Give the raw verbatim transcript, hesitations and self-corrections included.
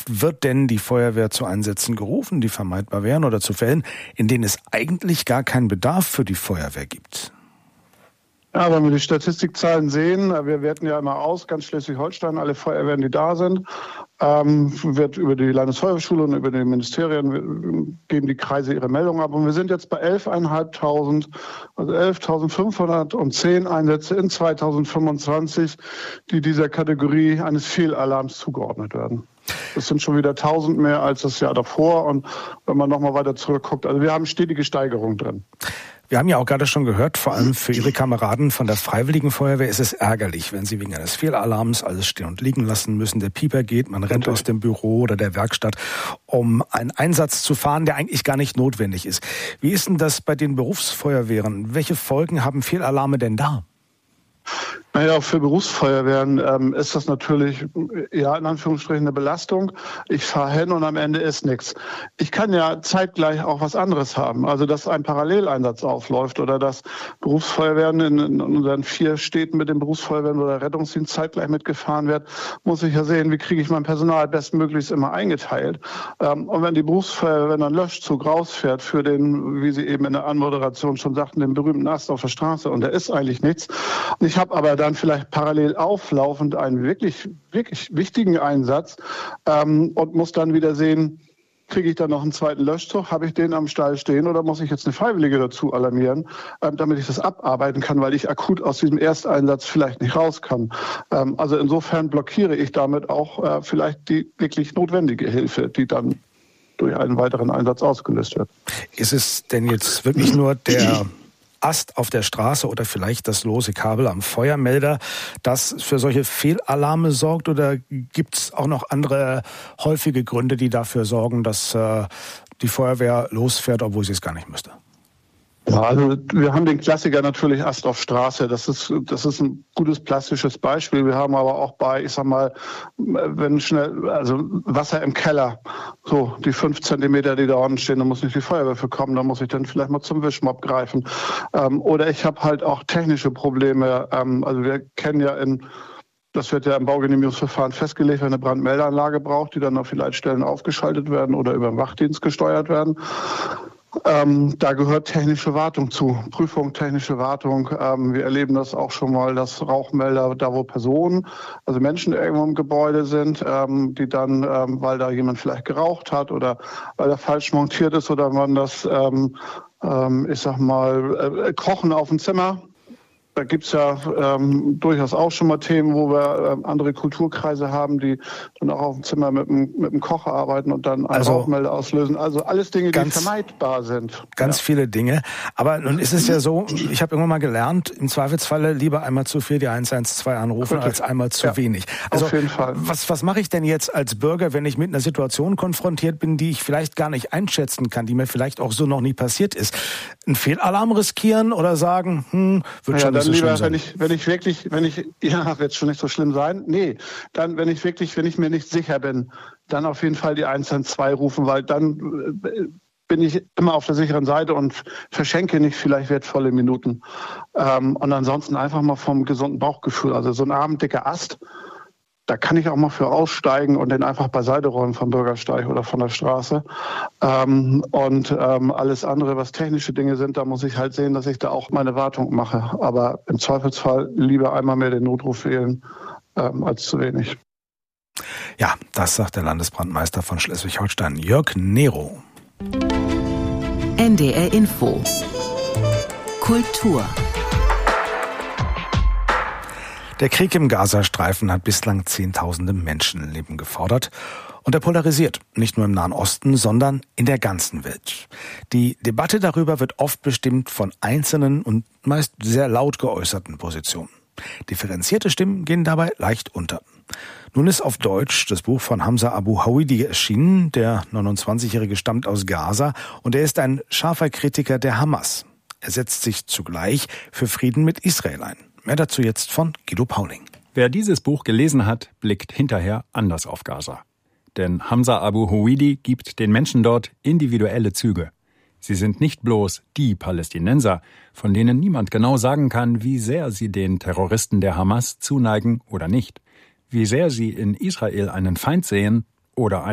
oft wird denn die Feuerwehr zu Einsätzen gerufen, die vermeidbar wären, oder zu Fällen, in denen es eigentlich gar keinen Bedarf für die Feuerwehr gibt? Ja, wenn wir die Statistikzahlen sehen, wir werten ja immer aus, ganz Schleswig-Holstein, alle Feuerwehren, die da sind, ähm, wird über die Landesfeuerwehrschule und über die Ministerien geben die Kreise ihre Meldungen ab. Und wir sind jetzt bei elftausendfünfhundert, also elftausendfünfhundertzehn Einsätze in zweitausendfünfundzwanzig, die dieser Kategorie eines Fehlalarms zugeordnet werden. Das sind schon wieder tausend mehr als das Jahr davor. Und wenn man nochmal weiter zurückguckt, also wir haben stetige Steigerung drin. Wir haben ja auch gerade schon gehört, vor allem für Ihre Kameraden von der Freiwilligen Feuerwehr ist es ärgerlich, wenn sie wegen eines Fehlalarms alles stehen und liegen lassen müssen. Der Pieper geht, man rennt aus dem Büro oder der Werkstatt, um einen Einsatz zu fahren, der eigentlich gar nicht notwendig ist. Wie ist denn das bei den Berufsfeuerwehren? Welche Folgen haben Fehlalarme denn da? Naja, für Berufsfeuerwehren ähm, ist das natürlich, ja, in Anführungsstrichen eine Belastung. Ich fahre hin und am Ende ist nichts. Ich kann ja zeitgleich auch was anderes haben. Also, dass ein Paralleleinsatz aufläuft oder dass Berufsfeuerwehren in, in unseren vier Städten mit den Berufsfeuerwehren oder Rettungsdienst zeitgleich mitgefahren wird, muss ich ja sehen, wie kriege ich mein Personal bestmöglichst immer eingeteilt. Ähm, und wenn die Berufsfeuerwehr, wenn ein Löschzug rausfährt für den, wie Sie eben in der Anmoderation schon sagten, den berühmten Ast auf der Straße und da ist eigentlich nichts. Und ich habe aber dann vielleicht parallel auflaufend einen wirklich, wirklich wichtigen Einsatz ähm, und muss dann wieder sehen, kriege ich dann noch einen zweiten Löschzug, habe ich den am Stall stehen oder muss ich jetzt eine Freiwillige dazu alarmieren, ähm, damit ich das abarbeiten kann, weil ich akut aus diesem Ersteinsatz vielleicht nicht raus kann. Ähm, also insofern blockiere ich damit auch äh, vielleicht die wirklich notwendige Hilfe, die dann durch einen weiteren Einsatz ausgelöst wird. Ist es denn jetzt wirklich nur der Ast auf der Straße oder vielleicht das lose Kabel am Feuermelder, das für solche Fehlalarme sorgt? Oder gibt es auch noch andere häufige Gründe, die dafür sorgen, dass äh, die Feuerwehr losfährt, obwohl sie es gar nicht müsste? Ja, also wir haben den Klassiker natürlich Ast auf Straße. Das ist, das ist ein gutes plastisches Beispiel. Wir haben aber auch bei, ich sag mal, wenn schnell, also Wasser im Keller, so die fünf Zentimeter, die da unten stehen, da muss nicht die Feuerwehr für kommen, da muss ich dann vielleicht mal zum Wischmopp greifen. Ähm, oder ich habe halt auch technische Probleme. Ähm, also wir kennen ja in Das wird ja im Baugenehmigungsverfahren festgelegt, wenn eine Brandmeldeanlage braucht, die dann auf die Leitstellen aufgeschaltet werden oder über den Wachdienst gesteuert werden. Ähm, da gehört technische Wartung zu, Prüfung, technische Wartung. Ähm, wir erleben das auch schon mal, dass Rauchmelder, da wo Personen, also Menschen irgendwo im Gebäude sind, ähm, die dann, ähm, weil da jemand vielleicht geraucht hat oder weil er falsch montiert ist oder man das, ähm, ähm, ich sag mal, äh, Kochen auf dem Zimmer. Da gibt's ja ähm, durchaus auch schon mal Themen, wo wir ähm, andere Kulturkreise haben, die dann auch auf dem Zimmer mit dem, mit dem Kocher arbeiten und dann einen also, Rauchmelder auslösen. Also alles Dinge, ganz, die vermeidbar sind. Ganz ja. viele Dinge. Aber nun ist es ja so, ich habe irgendwann mal gelernt, im Zweifelsfalle lieber einmal zu viel die eins eins zwei anrufen, Wirklich? als einmal zu ja, wenig. Also auf jeden Fall. Was, was mache ich denn jetzt als Bürger, wenn ich mit einer Situation konfrontiert bin, die ich vielleicht gar nicht einschätzen kann, die mir vielleicht auch so noch nie passiert ist? Einen Fehlalarm riskieren oder sagen, hm, wird ja, schon nicht so schlimm sein? Wenn ich, wenn ich wirklich, wenn ich, ja, wird schon nicht so schlimm sein. Nee, dann, wenn ich wirklich, wenn ich mir nicht sicher bin, dann auf jeden Fall die eins eins zwei rufen, weil dann äh, bin ich immer auf der sicheren Seite und verschenke nicht vielleicht wertvolle Minuten. Ähm, und ansonsten einfach mal vom gesunden Bauchgefühl. Also so ein abenddicker Ast, da kann ich auch mal für aussteigen und den einfach beiseite räumen vom Bürgersteig oder von der Straße. Ähm, und ähm, alles andere, was technische Dinge sind, da muss ich halt sehen, dass ich da auch meine Wartung mache. Aber im Zweifelsfall lieber einmal mehr den Notruf wählen ähm, als zu wenig. Ja, das sagt der Landesbrandmeister von Schleswig-Holstein, Jörg Nero. N D R Info. Kultur. Der Krieg im Gazastreifen hat bislang Zehntausende Menschenleben gefordert und er polarisiert, nicht nur im Nahen Osten, sondern in der ganzen Welt. Die Debatte darüber wird oft bestimmt von einzelnen und meist sehr laut geäußerten Positionen. Differenzierte Stimmen gehen dabei leicht unter. Nun ist auf Deutsch das Buch von Hamza Abu Hawidi erschienen. Der neunundzwanzigjährige stammt aus Gaza und er ist ein scharfer Kritiker der Hamas. Er setzt sich zugleich für Frieden mit Israel ein. Mehr dazu jetzt von Guido Pauling. Wer dieses Buch gelesen hat, blickt hinterher anders auf Gaza. Denn Hamza Abu Hawidi gibt den Menschen dort individuelle Züge. Sie sind nicht bloß die Palästinenser, von denen niemand genau sagen kann, wie sehr sie den Terroristen der Hamas zuneigen oder nicht, wie sehr sie in Israel einen Feind sehen oder einen